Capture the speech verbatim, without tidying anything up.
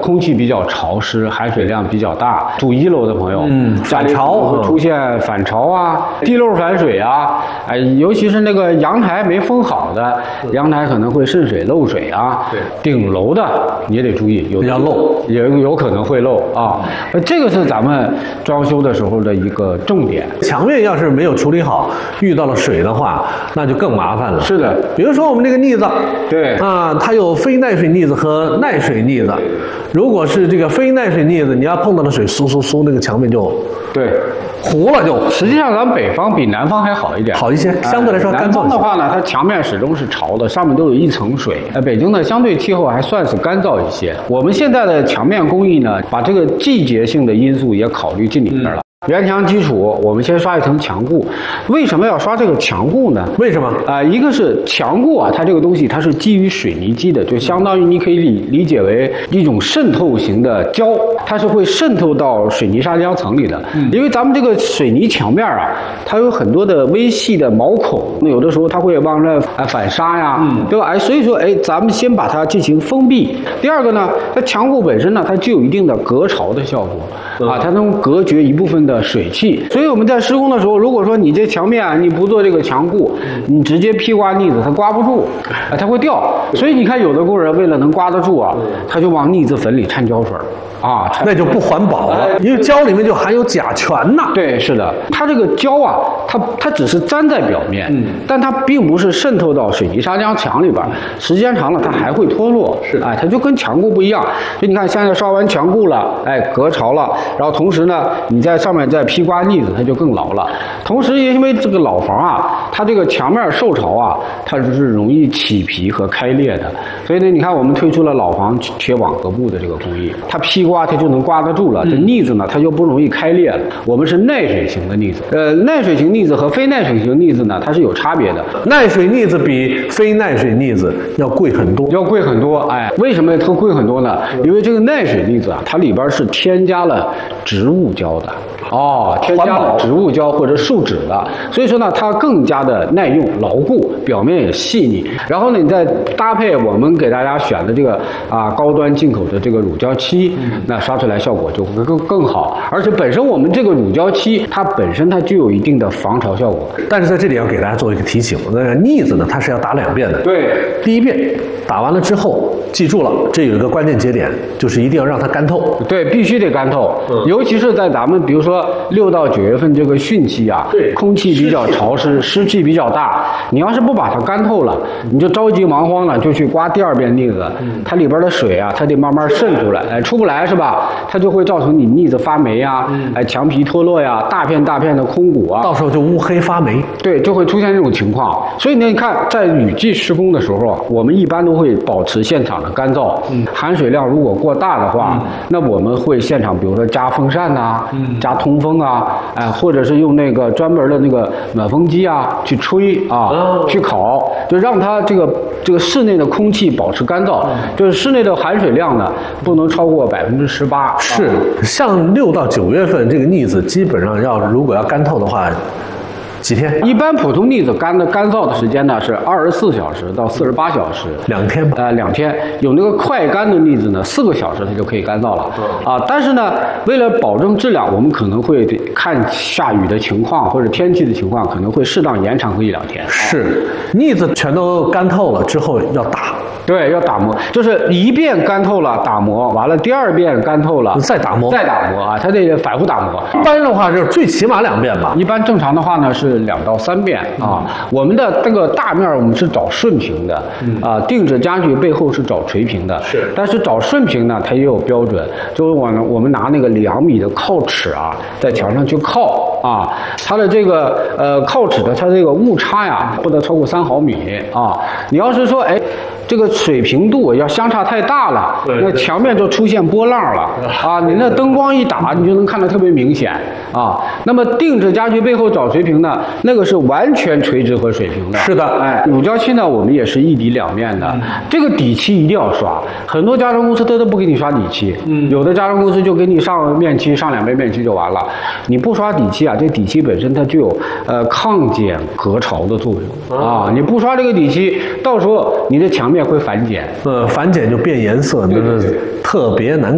空气比较潮湿，含水量比较大，住一楼的朋友， 嗯， 家里反潮会出现反潮啊、地漏反水啊，哎，尤其是那个阳台没封好的，阳台可能会渗水漏水啊。 对， 顶楼的你也得注意，有比较漏， 也有可能会漏啊。这个是咱们装修的时候的一个重点。 墙面要是没有处理好，遇到了水的话，那就更麻烦了。 是的， 比如说我们这个腻子， 对啊，它有非耐水腻子和耐水腻子。如果是这个非耐水腻子，你要碰到了水，嗖嗖嗖，那个墙面就对糊了就。 实际上，咱们北方比南方还好一点， 好一些，相对来说干南燥一些。 方的话呢，它墙面始终是潮的，上面都有一层水。呃，北京呢，相对气候还算是干燥一些。我们现在的墙面工艺呢，把这个季节性的因素也考虑进里面了。嗯原墙基础，我们先刷一层墙固。为什么要刷这个墙固呢？ 为什么？ 啊、呃，一个是墙固啊，它这个东西它是基于水泥基的，就相当于你可以理理解为一种渗透型的胶，它是会渗透到水泥砂浆层里的。嗯、因为咱们这个水泥墙面啊，它有很多的微细的毛孔，有的时候它会往那啊反沙呀，嗯、对吧？哎，所以说，哎，咱们先把它进行封闭。第二个呢，它墙固本身呢，它具有一定的隔潮的效果啊，它能隔绝一部分的水汽，所以我们在施工的时候，如果说你这墙面啊，你不做这个墙固，你直接披刮腻子，它刮不住，啊，它会掉。所以你看，有的工人为了能刮得住啊，他就往腻子粉里掺胶水，啊， 那就不环保了，因为胶里面就含有甲醛呐。 对，是的，它这个胶啊，它它只是粘在表面，嗯，但它并不是渗透到水泥砂浆墙里边，时间长了它还会脱落，是，哎，它就跟墙固不一样。所以你看，现在刷完墙固了，哎，隔潮了，然后同时呢，你在上面再披刮腻子，它就更牢了。同时，因为这个老房啊，它这个墙面受潮啊，它就是容易起皮和开裂的。所以呢，你看我们推出了老房铁网格布的这个工艺，它披刮它就能刮得住了，这腻子呢它就不容易开裂了。我们是耐水型的腻子，呃，耐水型腻子和非耐水型腻子呢，它是有差别的。 耐水腻子比非耐水腻子要贵很多， 要贵很多。哎，为什么它贵很多呢？因为这个耐水腻子啊，它里边是添加了植物胶的。哦，添加了植物胶或者树脂的，所以说呢，它更加的耐用、牢固，表面也细腻。然后呢，你再搭配我们给大家选的这个啊高端进口的这个乳胶漆，嗯、那刷出来效果就会更更好。而且本身我们这个乳胶漆，它本身它就有一定的防潮效果。 但是在这里要给大家做一个提醒，那个腻子呢，它是要打两遍的。 对， 第一遍打完了之后，记住了，这有一个关键节点，就是一定要让它干透。 对，必须得干透，嗯、尤其是在咱们比如说。六到九月份这个汛期啊， 对， 空气比较潮湿，湿气比较大。你要是不把它干透了，你就着急忙慌了，就去刮第二遍腻子，嗯、它里边的水啊，它得慢慢渗出来，哎，出不来是吧？它就会造成你腻子发霉呀，嗯、哎，墙皮脱落呀，大片大片的空鼓啊， 到时候就乌黑发霉。 对，就会出现这种情况。所以呢，你看在雨季施工的时候，我们一般都会保持现场的干燥。嗯，含水量如果过大的话，嗯、那我们会现场比如说加风扇呐、啊，嗯、加通风啊。啊，哎，或者是用那个专门的那个暖风机啊，去吹啊，哦、去烤，就让它这个这个室内的空气保持干燥，嗯、就是室内的含水量呢不能超过百分之十八。 是，啊、像六到九月份这个腻子，基本上要如果要干透的话。几天？ 一般普通腻子干的干燥的时间呢是二十四小时到四十八小时， 两天吧。 呃，两天。有那个快干的腻子呢，四个小时它就可以干燥了。嗯、啊，但是呢，为了保证质量，我们可能会看下雨的情况或者天气的情况，可能会适当延长个一两天。 是，腻子全都干透了之后要打。 对，要打磨，就是一遍干透了打磨，完了第二遍干透了再打磨， 再打磨啊，它得反复打磨。 一般的话就是最起码两遍吧。 一般正常的话呢是两到三遍啊。嗯、我们的这个大面我们是找顺平的，嗯、啊，定制家具背后是找垂平的。是，但是找顺平呢，它也有标准，就是我呢我们拿那个两米的靠尺啊，在墙上去靠啊，它的这个呃靠尺的它这个误差呀不得超过三毫米啊。你要是说哎。这个水平度要相差太大了，那墙面就出现波浪了啊！你那灯光一打，你就能看得特别明显啊。那么定制家具背后找水平呢，那个是完全垂直和水平的。 是的， 哎，乳胶漆呢，我们也是一底两面的。嗯、这个底漆一定要刷，很多家装公司它都不给你刷底漆，嗯，有的家装公司就给你上面漆，上两杯面漆就完了。你不刷底漆啊，这底漆本身它具有呃抗碱隔潮的作用啊。你不刷这个底漆，到时候你的墙面会反碱， 呃，反碱就变颜色，那是特别难。